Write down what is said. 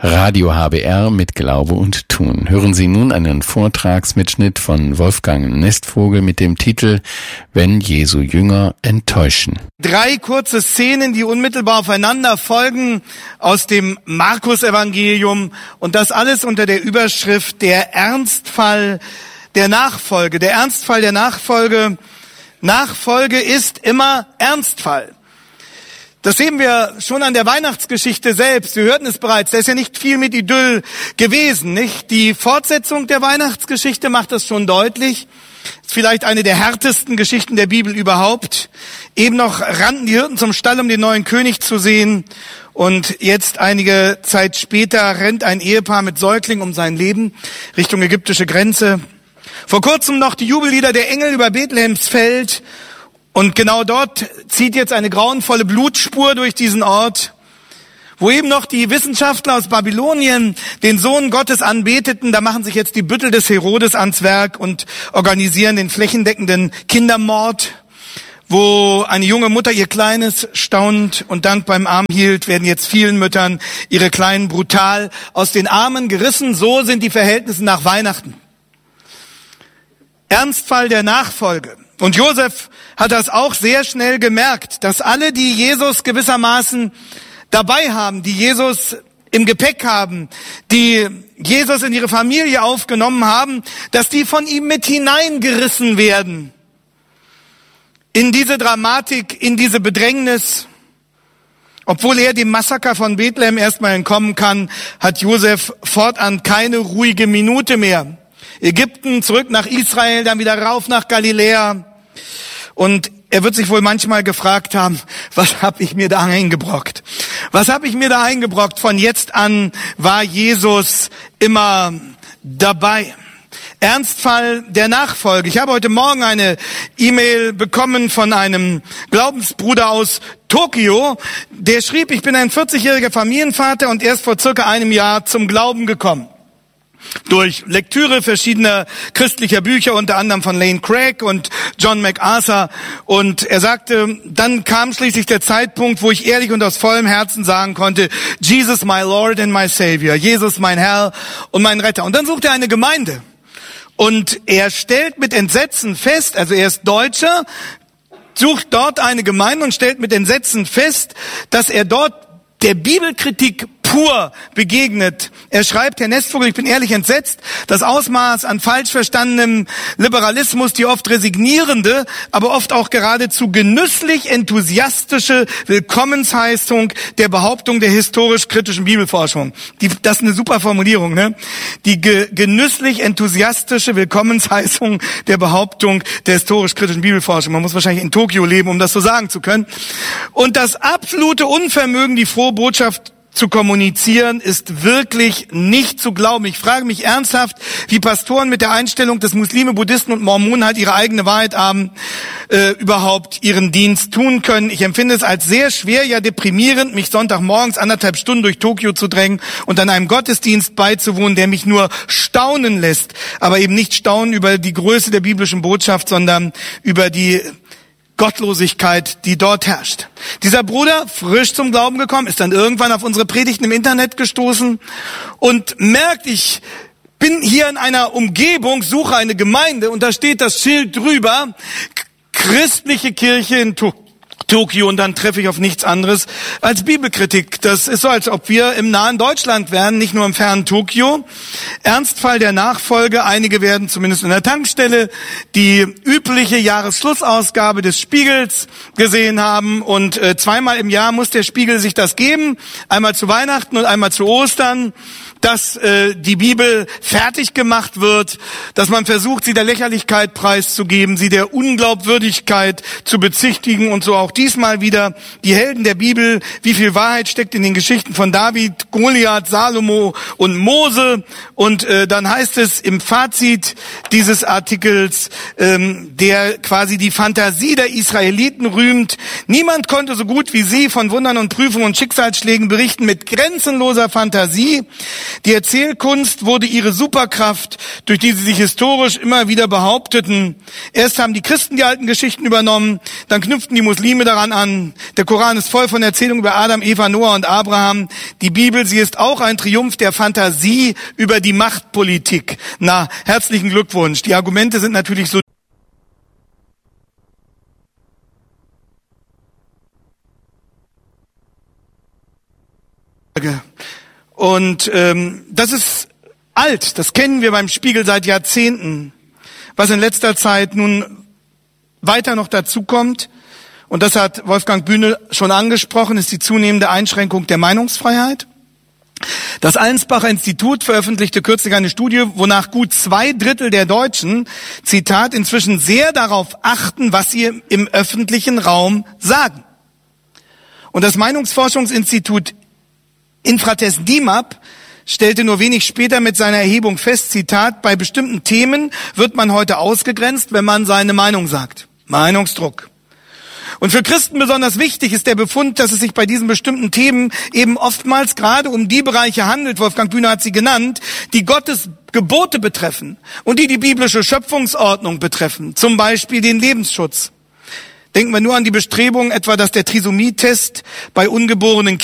Radio HBR mit Glaube und Tun. Hören Sie nun einen Vortragsmitschnitt von Wolfgang Nestvogel mit dem Titel Wenn Jesu Jünger enttäuschen. 3 kurze Szenen, die unmittelbar aufeinander folgen aus dem Markus-Evangelium und das alles unter der Überschrift Der Ernstfall der Nachfolge. Der Ernstfall der Nachfolge. Nachfolge ist immer Ernstfall. Das sehen wir schon an der Weihnachtsgeschichte selbst. Wir hörten es bereits. Da ist ja nicht viel mit Idyll gewesen, nicht? Die Fortsetzung der Weihnachtsgeschichte macht das schon deutlich. Ist vielleicht eine der härtesten Geschichten der Bibel überhaupt. Eben noch rannten die Hirten zum Stall, um den neuen König zu sehen. Und jetzt, einige Zeit später, rennt ein Ehepaar mit Säugling um sein Leben Richtung ägyptische Grenze. Vor kurzem noch die Jubellieder der Engel über Bethlehems Feld. Und genau dort zieht jetzt eine grauenvolle Blutspur durch diesen Ort, wo eben noch die Wissenschaftler aus Babylonien den Sohn Gottes anbeteten. Da machen sich jetzt die Büttel des Herodes ans Werk und organisieren den flächendeckenden Kindermord, wo eine junge Mutter ihr Kleines staunend und dankbar beim Arm hielt, werden jetzt vielen Müttern ihre Kleinen brutal aus den Armen gerissen. So sind die Verhältnisse nach Weihnachten. Ernstfall der Nachfolge. Und Josef hat das auch sehr schnell gemerkt, dass alle, die Jesus gewissermaßen dabei haben, die Jesus im Gepäck haben, die Jesus in ihre Familie aufgenommen haben, dass die von ihm mit hineingerissen werden in diese Dramatik, in diese Bedrängnis. Obwohl er dem Massaker von Bethlehem erstmal entkommen kann, hat Josef fortan keine ruhige Minute mehr. Ägypten, zurück nach Israel, dann wieder rauf nach Galiläa. Und er wird sich wohl manchmal gefragt haben, was habe ich mir da eingebrockt? Was habe ich mir da eingebrockt? Von jetzt an war Jesus immer dabei. Ernstfall der Nachfolge. Ich habe heute Morgen eine E-Mail bekommen von einem Glaubensbruder aus Tokio, der schrieb, ich bin ein 40-jähriger Familienvater und erst vor circa einem Jahr zum Glauben gekommen. Durch Lektüre verschiedener christlicher Bücher, unter anderem von Lane Craig und John MacArthur. Und er sagte, dann kam schließlich der Zeitpunkt, wo ich ehrlich und aus vollem Herzen sagen konnte, Jesus my Lord and my Savior, Jesus mein Herr und mein Retter. Und dann suchte er eine Gemeinde. Und er stellt mit Entsetzen fest, also er ist Deutscher, sucht dort eine Gemeinde und stellt mit Entsetzen fest, dass er dort der Bibelkritik pur begegnet. Er schreibt, Herr Nestvogel, ich bin ehrlich entsetzt, das Ausmaß an falsch verstandenem Liberalismus, die oft resignierende, aber oft auch geradezu genüsslich enthusiastische Willkommensheißung der Behauptung der historisch-kritischen Bibelforschung. Das ist eine super Formulierung, ne? Die genüsslich enthusiastische Willkommensheißung der Behauptung der historisch-kritischen Bibelforschung. Man muss wahrscheinlich in Tokio leben, um das so sagen zu können. Und das absolute Unvermögen, die frohe Botschaft zu kommunizieren, ist wirklich nicht zu glauben. Ich frage mich ernsthaft, wie Pastoren mit der Einstellung, dass Muslime, Buddhisten und Mormonen halt ihre eigene Wahrheit haben, überhaupt ihren Dienst tun können. Ich empfinde es als sehr schwer, ja deprimierend, mich Sonntagmorgens 1,5 Stunden durch Tokio zu drängen und an einem Gottesdienst beizuwohnen, der mich nur staunen lässt, aber eben nicht staunen über die Größe der biblischen Botschaft, sondern über die Gottlosigkeit, die dort herrscht. Dieser Bruder, frisch zum Glauben gekommen, ist dann irgendwann auf unsere Predigten im Internet gestoßen und merkt, ich bin hier in einer Umgebung, suche eine Gemeinde und da steht das Schild drüber, christliche Kirche in Tokio, und dann treffe ich auf nichts anderes als Bibelkritik. Das ist so, als ob wir im nahen Deutschland wären, nicht nur im fernen Tokio. Ernstfall der Nachfolge. Einige werden zumindest in der Tankstelle die übliche Jahresschlussausgabe des Spiegels gesehen haben, und zweimal im Jahr muss der Spiegel sich das geben, einmal zu Weihnachten und einmal zu Ostern, dass die Bibel fertig gemacht wird, dass man versucht, sie der Lächerlichkeit preiszugeben, sie der Unglaubwürdigkeit zu bezichtigen, und so auch diesmal wieder die Helden der Bibel. Wie viel Wahrheit steckt in den Geschichten von David, Goliath, Salomo und Mose? Und dann heißt es im Fazit dieses Artikels, der quasi die Fantasie der Israeliten rühmt: Niemand konnte so gut wie sie von Wundern und Prüfungen und Schicksalsschlägen berichten, mit grenzenloser Fantasie. Die Erzählkunst wurde ihre Superkraft, durch die sie sich historisch immer wieder behaupteten. Erst haben die Christen die alten Geschichten übernommen, dann knüpften die Muslime nehme daran an, der Koran ist voll von Erzählungen über Adam, Eva, Noah und Abraham. Die Bibel, sie ist auch ein Triumph der Fantasie über die Machtpolitik. Na, herzlichen Glückwunsch. Die Argumente sind natürlich so. Und das ist alt, das kennen wir beim Spiegel seit Jahrzehnten. Was in letzter Zeit nun weiter noch dazu kommt, und das hat Wolfgang Bühnel schon angesprochen, ist die zunehmende Einschränkung der Meinungsfreiheit. Das Allensbacher Institut veröffentlichte kürzlich eine Studie, wonach gut 2/3 der Deutschen, Zitat, inzwischen sehr darauf achten, was sie im öffentlichen Raum sagen. Und das Meinungsforschungsinstitut Infratest DIMAP stellte nur wenig später mit seiner Erhebung fest, Zitat, bei bestimmten Themen wird man heute ausgegrenzt, wenn man seine Meinung sagt. Meinungsdruck. Und für Christen besonders wichtig ist der Befund, dass es sich bei diesen bestimmten Themen eben oftmals gerade um die Bereiche handelt, Wolfgang Bühner hat sie genannt, die Gottes Gebote betreffen und die biblische Schöpfungsordnung betreffen, zum Beispiel den Lebensschutz. Denken wir nur an die Bestrebungen, etwa dass der Trisomie-Test bei ungeborenen